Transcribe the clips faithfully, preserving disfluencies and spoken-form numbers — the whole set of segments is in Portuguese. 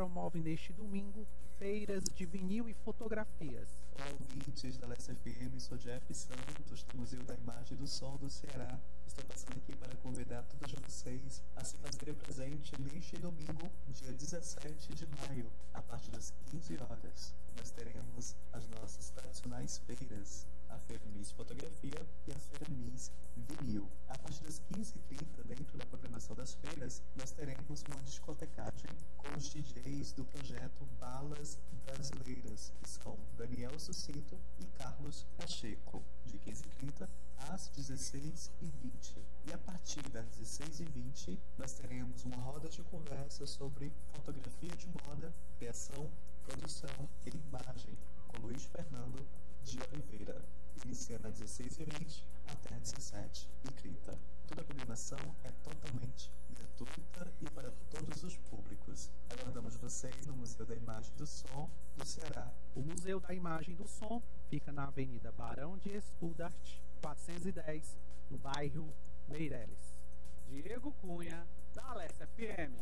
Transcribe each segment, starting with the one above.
promove neste domingo feiras de vinil e fotografias. Olá, ouvintes da Leste F M, sou Jeff Santos, do Museu da Imagem do Som do Ceará. Estou passando aqui para convidar todos vocês a se fazerem presente neste domingo, dia dezessete de maio, a partir das quinze horas. Nós teremos as nossas tradicionais feiras, a Feira Miss Fotografia e a Feira Miss Vinil. A partir das quinze e trinta, dentro da programação das feiras, nós teremos uma discotecagem com os D Js do projeto Balas Brasileiras, que são Daniel Sucinto e Carlos Pacheco, de quinze e trinta às dezesseis e vinte. E a partir das dezesseis e vinte, nós teremos uma roda de conversa sobre fotografia de moda, criação, produção e imagem, com Luiz Fernando de Oliveira, iniciando às dezesseis e vinte até às dezessete e trinta. Toda a programação é totalmente gratuita e para todos os públicos. Aguardamos vocês no Museu da Imagem do Som do Ceará. O Museu da Imagem do Som fica na Avenida Barão de Espudart, quatrocentos e dez, no bairro Meireles. Diego Cunha, da Leste F M.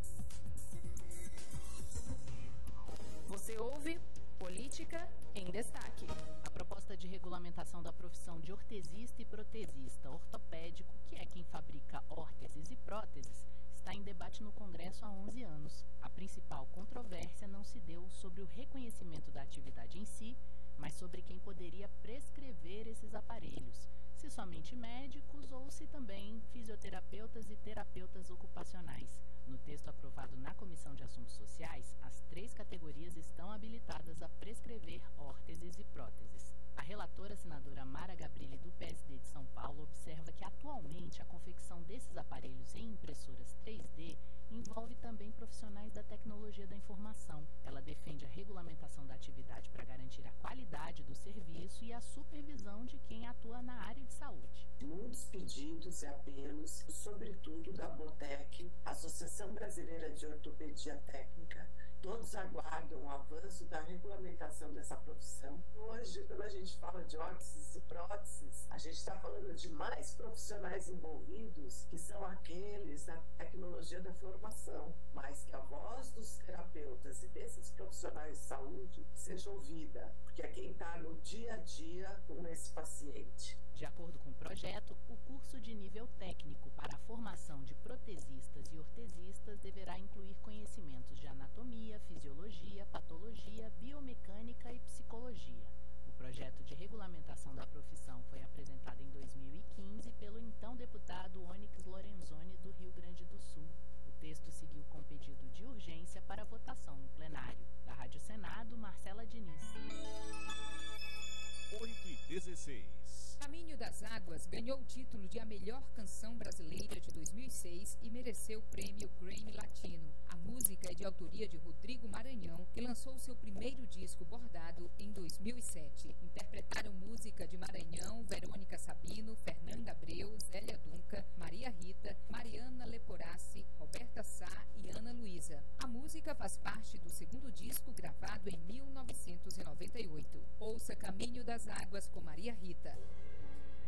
Você ouve Política em Destaque. A proposta de regulamentação da profissão de ortesista e protesista ortopédico, que é quem fabrica órteses e próteses, está em debate no Congresso há onze anos. A principal controvérsia não se deu sobre o reconhecimento da atividade em si, mas sobre quem poderia prescrever esses aparelhos, se somente médicos ou se também fisioterapeutas e terapeutas ocupacionais. No texto aprovado na Comissão de Assuntos Sociais, as três categorias estão habilitadas a prescrever órteses e próteses. A relatora senadora Mara Gabrilli, do P S D de São Paulo, observa que atualmente a confecção desses aparelhos em impressoras três D envolve também profissionais da tecnologia da informação. Ela defende a regulamentação da atividade para garantir a qualidade do serviço e a supervisão de quem atua na área de saúde. Muitos pedidos e apelos, sobretudo da Botec, Associação Brasileira de Ortopedia Técnica, todos aguardam o avanço da regulamentação dessa profissão. Hoje, quando a gente fala de órteses e próteses, a gente está falando de mais profissionais envolvidos, que são aqueles da tecnologia da formação, mas que a voz dos terapeutas e desses profissionais de saúde seja ouvida, porque é quem está no dia a dia com esse paciente. De acordo com o projeto, o curso de nível técnico para a formação de protesistas e ortesistas deverá incluir conhecimentos de anatomia, fisiologia, patologia, biomecânica e psicologia. O projeto de regulamentação da profissão foi apresentado em dois mil e quinze pelo então deputado Onyx Lorenzoni, do Rio Grande do Sul. O texto seguiu com pedido de urgência para votação no plenário. Da Rádio Senado, Marcela Diniz. oito e dezesseis. Caminho das Águas ganhou o título de a melhor canção brasileira de dois mil e seis e mereceu o prêmio Grammy Latino. A música é de autoria de Rodrigo Maranhão, que lançou seu primeiro disco Bordado em dois mil e sete. Interpretaram música de Maranhão, Verônica Sabino, Fernanda Abreu, Zélia Dunca, Maria Rita, Mariana Leporassi, Roberta Sá e Ana Luísa. A música faz parte do segundo disco gravado em mil novecentos e noventa e oito. Ouça Caminho das Águas com Maria Rita.